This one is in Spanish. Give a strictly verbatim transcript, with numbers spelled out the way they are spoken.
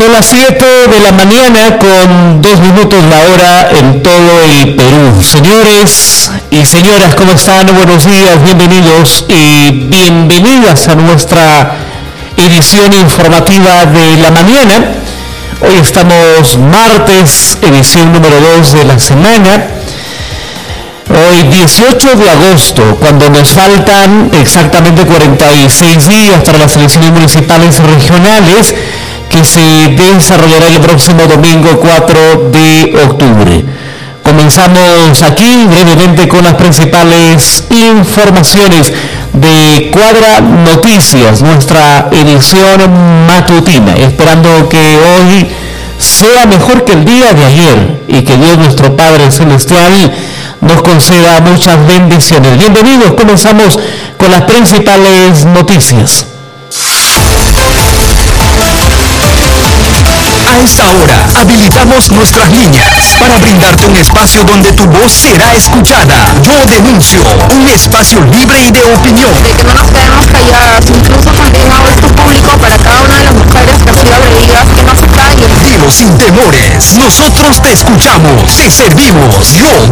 Son las siete de la mañana con dos minutos la hora en todo el Perú. Señores y señoras, ¿cómo están? Buenos días, bienvenidos y bienvenidas a nuestra edición informativa de la mañana. Hoy estamos martes, edición número dos de la semana. Hoy dieciocho de agosto, cuando nos faltan exactamente cuarenta y seis días para las elecciones municipales y regionales que se desarrollará el próximo domingo cuatro de octubre. Comenzamos aquí brevemente con las principales informaciones de Cuadra Noticias, nuestra edición matutina, esperando que hoy sea mejor que el día de ayer y que Dios nuestro Padre Celestial nos conceda muchas bendiciones. Bienvenidos, comenzamos con las principales noticias. A esta hora, habilitamos nuestras líneas para brindarte un espacio donde tu voz será escuchada. Yo denuncio, un espacio libre y de opinión. De que no nos quedemos calladas, incluso también hago esto público para cada una de las mujeres que han sido agredidas, que no se callen. Dilo sin temores, nosotros te escuchamos, te servimos. Yo